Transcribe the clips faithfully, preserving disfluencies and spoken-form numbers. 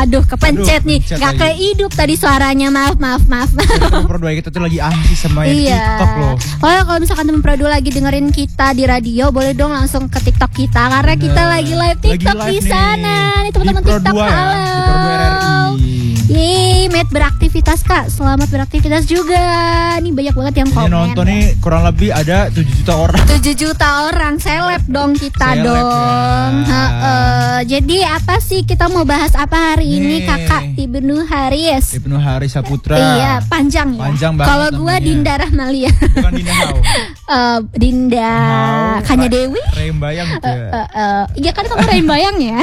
Aduh, kepencet Aduh, nih. kepencet Gak lagi. kehidup tadi suaranya. Maaf, maaf, maaf. Teman Pro dua kita tuh lagi asik sama yang Iya. TikTok loh. Oh, kalau misalkan teman Pro dua lagi dengerin kita di radio, boleh dong langsung ke TikTok kita karena Bener. kita lagi live TikTok Lagi live di sana. nih. Nih teman-teman Di Pro TikTok, dua ya, halo. di Pro dua R R I. Yeay, Matt beraktivitas Kak. Selamat beraktivitas juga. Nih banyak banget yang Ini komen. nonton nih kurang lebih ada tujuh juta orang. tujuh juta orang, seleb dong kita Seleb dong. ya. Heeh. Jadi apa sih kita mau bahas apa hari ini Nih. Kakak Ibnu Haris? Ibnu Haris Saputra. Iya, panjang ya. Panjang banget Kalau gua namanya. Dinda Rahmalia. Bukan Dinda Hau. Eh, Dinda Hau, Kanya Ra- Dewi. Rembayang gitu Eh, ya. eh, eh. Iya kan kamu Rembayang ya.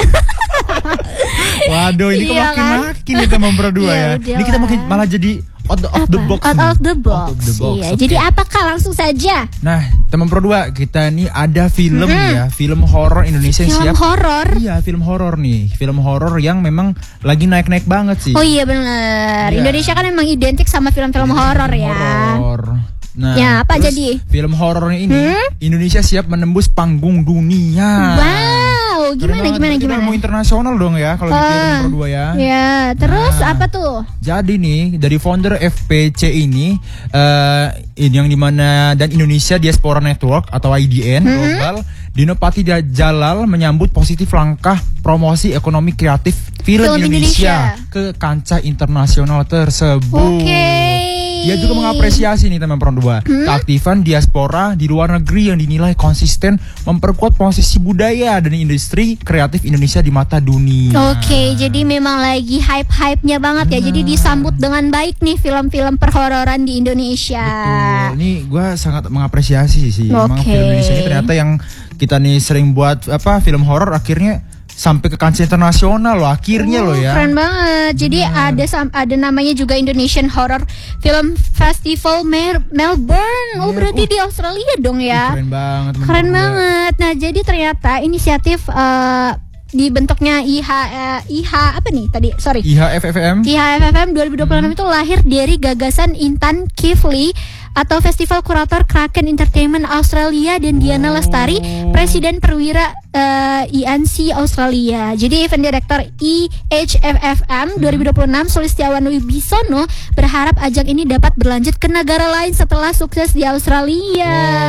Waduh, ini kok Iya kan? makin-makin kita berdua Iya, ya. udah Ini kita lah. makin malah jadi out of the box. Out nih. of the box. Out of the box, Iya. oke. Jadi apa Kak? Langsung saja. Nah, teman Pro dua, kita nih ada film ya, film horor Indonesia yang Film siap. horor. Iya, film horor nih. Film horor yang memang lagi naik-naik banget sih. Oh iya benar. Iya. Indonesia kan memang identik sama film-film horor ya. Horor. Nah, Ya, apa terus jadi? film horornya ini Hmm? Indonesia siap menembus panggung dunia. Wow, Keren gimana banget. gimana Kita gimana? mau internasional dong ya kalau di Ah, film Pro dua ya. Ya, terus Nah. apa tuh? Jadi nih dari founder F P C ini eh ini yang dimana dan Indonesia Diaspora Network atau I D N Hmm? global, Dino Pati Jalal menyambut positif langkah promosi ekonomi kreatif film, Film Indonesia, Indonesia. ke kancah internasional tersebut. Oke. Dia juga mengapresiasi nih teman Pro dua keaktifan diaspora di luar negeri yang dinilai konsisten memperkuat posisi budaya dan industri kreatif Indonesia di mata dunia. Oke, jadi memang lagi hype-hype-nya banget ya. Jadi disambut dengan baik nih film-film perhororan di Indonesia. Betul. Ini gue sangat mengapresiasi sih. Emang Oke. film Indonesia ini ternyata yang kita nih sering buat apa film horor akhirnya sampai ke kancah internasional loh. Akhirnya Oh, loh ya. Keren banget. Jadi ada sam- ada namanya juga Indonesian Horror Film Festival Mer- Melbourne. Oh, Mer- berarti uh. di Australia dong Ih, ya. Keren banget. teman Keren Pro dua. banget. Nah, jadi ternyata inisiatif eh, dibentuknya I H eh, I H apa nih tadi? Sorry. I H F F M. I H F F M dua ribu dua puluh enam itu lahir dari gagasan Intan Kifli atau Festival Kurator Kraken Entertainment Australia dan Diana Lestari, Presiden Perwira eh, I N C Australia. Jadi event director I H F F M dua ribu dua puluh enam Sulistiawan Wibisono berharap ajang ini dapat berlanjut ke negara lain setelah sukses di Australia.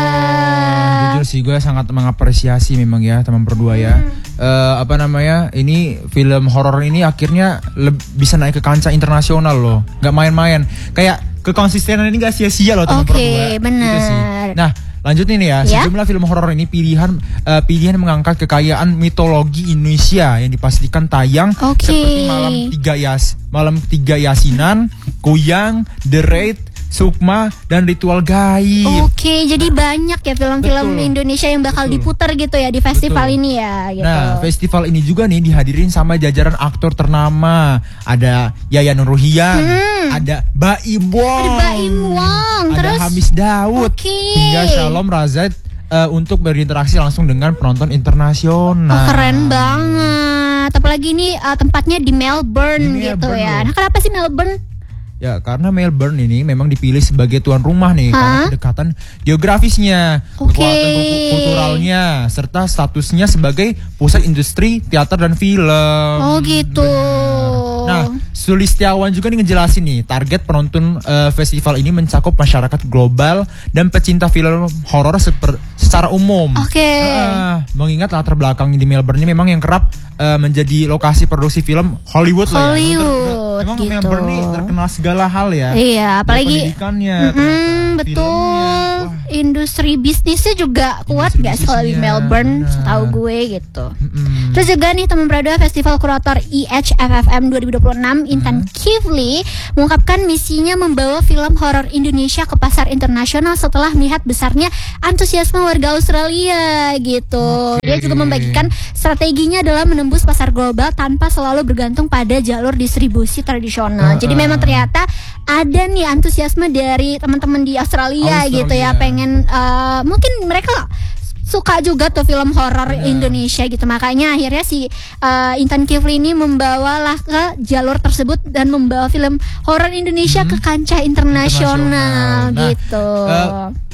Wah, jujur sih gue sangat mengapresiasi memang ya teman Pro dua ya. Eh, apa namanya? Ini film horor ini akhirnya leb- bisa naik ke kancah internasional loh. Nggak main-main. Kayak kekonsistenan ini gak sia-sia loh teman Oke, Pro dua. benar. Gitu sih. Nah, lanjut nih ya. Ya. Sejumlah film horor ini pilihan eh, pilihan mengangkat kekayaan mitologi Indonesia yang dipastikan tayang Oke. seperti Malam Tiga Yas, Malam Tiga Yasinan, Kuyang, The Raid, Sukma dan Ritual Gaib. Oke, jadi banyak ya film-film Betul. Indonesia yang bakal Betul. diputar gitu ya di festival Betul. ini ya gitu. Nah, festival ini juga nih dihadirin sama jajaran aktor ternama. Ada Yayan Nurhian, Hmm. ada Baim Wong, Ada Baim Wong, ada terus Hamis Daud, Oke. hingga Shalom Razak eh, untuk berinteraksi langsung dengan penonton internasional. Oh, keren banget. Apalagi ini uh, tempatnya di Melbourne Di gitu Melbourne ya. loh. Nah, kenapa sih Melbourne? Ya, karena Melbourne ini memang dipilih sebagai tuan rumah nih karena Hah? kedekatan geografisnya, Oke. kekuatan kultu- kulturalnya, serta statusnya sebagai pusat industri teater dan film. Oh gitu. Nah, Sulistiawan juga nih ngejelasin nih target penonton eh, festival ini mencakup masyarakat global dan pecinta film horor seper- secara umum. Oke. Ah, mengingat latar belakang di Melbourne ini memang yang kerap eh, menjadi lokasi produksi film Hollywood, lah ya. Hollywood, Memang gitu. Melbourne nih terkenal segala hal ya. Iya, Dari apalagi pendidikannya, Mm-mm, ternyata, betul. filmnya. Wah, Industri bisnisnya juga kuat Industri gak sih kalau di bisnisnya, Melbourne? benar. Setahu gue gitu. mm-mm. Terus juga nih teman Prado Festival Kurator I H F F M dua ribu dua puluh enam Intan Kifli mengungkapkan misinya membawa film horor Indonesia ke pasar internasional setelah melihat besarnya antusiasme warga Australia gitu. Oke. Dia juga membagikan strateginya adalah menembus pasar global tanpa selalu bergantung pada jalur distribusi tradisional. Uh-uh. Jadi memang ternyata ada nih antusiasme dari teman-teman di Australia, Australia. gitu ya, pengen uh, mungkin mereka suka juga tuh film horor Indonesia gitu. Makanya akhirnya si uh, Intan Kifli ini membawalah ke jalur tersebut dan membawa film horor Indonesia Hmm. ke kancah internasional, Internasional. Nah, gitu. Eh,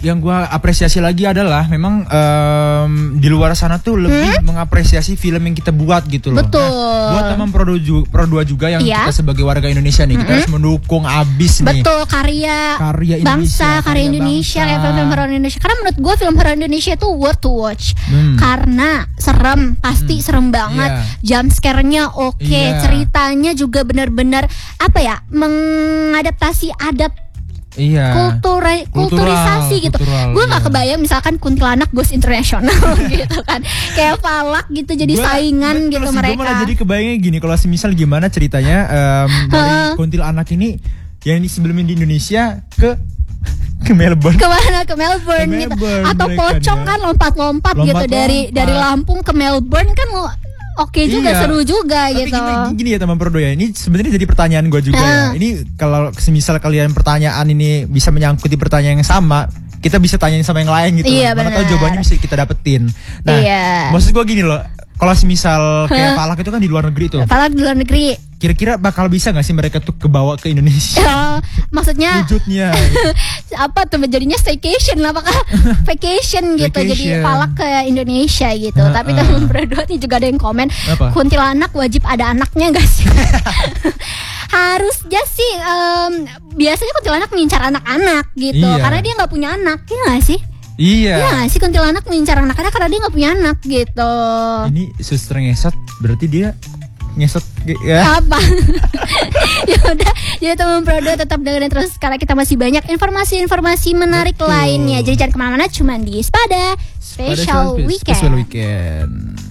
yang gue apresiasi lagi adalah memang um, di luar sana tuh lebih hmm? mengapresiasi film yang kita buat gitu loh. Betul. Nah, buat teman Pro dua juga yang iya. kita sebagai warga Indonesia nih, hmm? kita harus mendukung abis nih. Betul, karya, karya Indonesia, bangsa, karya, karya Indonesia, kayak film horor Indonesia. Karena menurut gue film horor Indonesia itu worth to watch. Hmm. Karena serem, pasti hmm. serem banget. Yeah. Jump scare-nya oke, okay. yeah. ceritanya juga benar-benar apa ya, mengadaptasi adat. Iya. Kultura, kulturisasi gitu. Gue nggak iya. kebayang misalkan kuntilanak Ghost International gitu kan, kayak Falak gitu jadi gua, saingan gua, gitu mereka. Gue malah jadi kebayangnya gini, kalau semisal gimana ceritanya um, dari kuntilanak ini yang sebelumnya di Indonesia ke ke Melbourne. Kemana ke Melbourne, ke gitu. Melbourne atau pocong ya. Kan lompat-lompat gitu lompat, dari lompat. dari Lampung ke Melbourne kan lo. Oke juga, iya. seru juga. Tapi gitu. Tapi gini, gini ya teman Pro ya, ini sebenarnya jadi pertanyaan gue juga ya. Ini kalau semisal kalian pertanyaan ini bisa menyangkut di pertanyaan yang sama, kita bisa tanyain sama yang lain gitu. Iya, mana tahu jawabannya bisa kita dapetin. Nah, iya. maksud gue gini loh, kalau semisal kayak Falak itu kan di luar negeri tuh. Falak di luar negeri. Kira-kira bakal bisa gak sih mereka tuh kebawa ke Indonesia? Oh, maksudnya wujudnya apa tuh, jadinya staycation lah, apakah vacation gitu, vacation. Jadi Falak ke Indonesia gitu. uh, Tapi uh. teman berdua nih juga ada yang komen, apa? Kuntilanak wajib ada anaknya gak sih? Harusnya sih um, biasanya kuntilanak mengincar anak-anak gitu, iya. karena dia gak punya anak, ya gak sih? Iya. Iya sih, kuntilanak mengincar anak-anak karena dia gak punya anak gitu. Ini suster ngesot berarti dia ngesot ya. Apa? Ya udah, jadi teman Pro dua tetap dengerin terus karena kita masih banyak informasi-informasi menarik Betul. lainnya. Jadi jangan kemana-mana, cuma di Spada Special, Special Weekend. Special Weekend.